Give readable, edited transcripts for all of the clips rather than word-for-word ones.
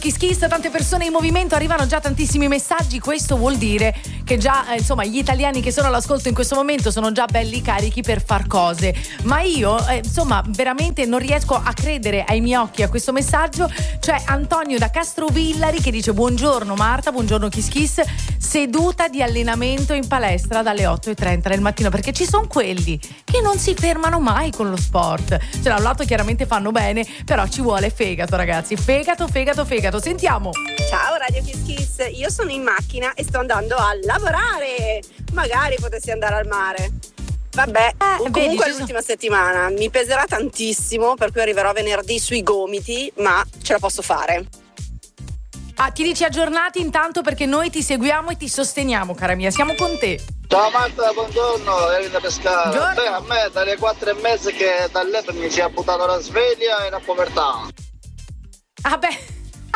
Kiss Kiss, tante persone in movimento, arrivano già tantissimi messaggi, questo vuol dire che già insomma gli italiani che sono all'ascolto in questo momento sono già belli carichi per far cose, ma io insomma veramente non riesco a credere ai miei occhi a questo messaggio. C'è Antonio da Castrovillari che dice: buongiorno Marta, buongiorno Kiss Kiss, seduta di allenamento in palestra dalle 8:30 del mattino, perché ci sono quelli che non si fermano mai con lo sport. Cioè da un lato chiaramente fanno bene, però ci vuole fegato, ragazzi, fegato. Sentiamo. Ciao Radio Kiss Kiss, io sono in macchina e sto andando a lavorare. Magari potessi andare al mare. Vabbè, comunque è l'ultima settimana, mi peserà tantissimo, per cui arriverò venerdì sui gomiti, ma ce la posso fare. Ti dici aggiornati intanto, perché noi ti seguiamo e ti sosteniamo, cara mia, siamo con te. Ciao Marta, buongiorno, eri da pescare. Buongiorno. Beh, a me dalle 4:30 che dall'epoca mi si è buttato la sveglia e la povertà. Ah beh,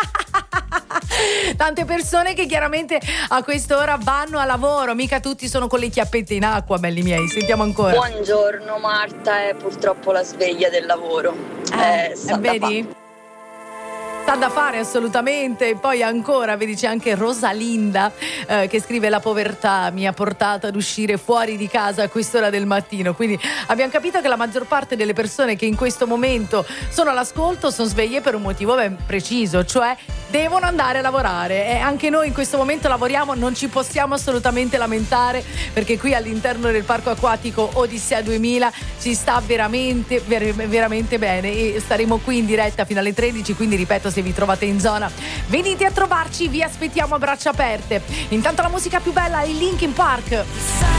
tante persone che chiaramente a quest'ora vanno a lavoro, mica tutti sono con le chiappette in acqua, belli miei. Sentiamo ancora. Buongiorno Marta, è purtroppo la sveglia del lavoro. Vedi? Sta da fare assolutamente. E poi ancora, vedi, c'è anche Rosalinda che scrive: la povertà mi ha portato ad uscire fuori di casa a quest'ora del mattino. Quindi abbiamo capito che la maggior parte delle persone che in questo momento sono all'ascolto sono sveglie per un motivo ben preciso, cioè devono andare a lavorare. E anche noi in questo momento lavoriamo, non ci possiamo assolutamente lamentare, perché qui all'interno del parco acquatico Odissea 2000 si sta veramente bene, e staremo qui in diretta fino alle 13, quindi ripeto, se vi trovate in zona venite a trovarci, vi aspettiamo a braccia aperte. Intanto la musica più bella è il Linkin Park.